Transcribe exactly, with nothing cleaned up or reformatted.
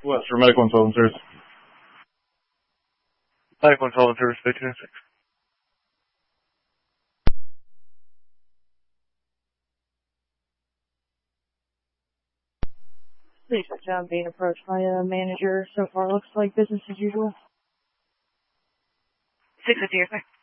Western Medical Intelligence Service. Medical Intelligence Service, fifteen oh six. Please, I'm being approached by a manager. So far, looks like business as usual. six fifty,